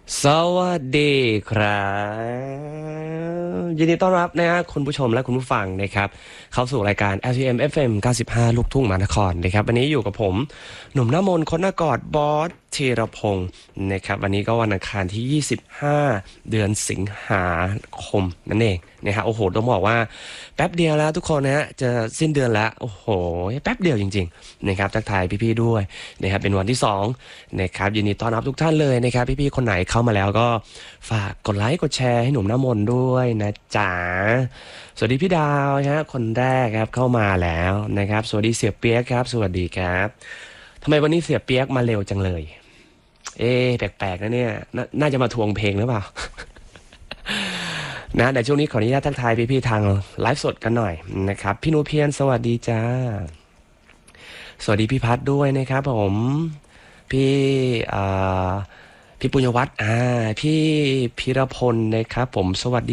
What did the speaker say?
สวัสดีครับยินดีต้อนรับนะฮะคุณผู้ชมและคุณผู้ฟังนะครับเข้าสู่รายการ LTM FM 95ลูกทุ่งมหานครนะครับวันนี้อยู่กับผมหนุ่มน้ำมนต์คนหน้ากอดบอสธีรพงศ์นะครับวันนี้ก็วันอังคารที่25เดือนสิงหาคมนั่นเองนะฮะโอ้โหต้องบอกว่าแป๊บเดียวแล้วทุกคนนะฮะจะสิ้นเดือนแล้วโอ้โหแป๊บเดียวจริงๆนะครับทักทายพี่ๆด้วยนะครับเป็นวันที่2นะครับยินดีต้อนรับทุกท่านเลยนะครับพี่ๆคนไหนเข้ามาแล้วก็ฝากกดไลค์กดแชร์ให้หนุ่มน้ำมนต์ด้วยนะจ๊ะสวัสดีพี่ดาวนะฮะคนแรกครับเข้ามาแล้วนะครับสวัสดีเสียเปียกครับสวัสดีครับทำไมวันนี้เสียเปียกมาเร็วจังเลยแปลกๆนะเนี่ยน่าจะมาทวงเพลงหรือเปล่า นะเดี๋ยวช่วงนี้ขออนุญาตทักทายพี่ๆทางไลฟ์สดกันหน่อยนะครับพี่นูเพียนสวัสดีจ้าสวัสดีพี่พัดด้วยนะครับผมพี่อ่าพี่ปุญญวัฒน์พี่พีรพลนะครับผมสวัสดี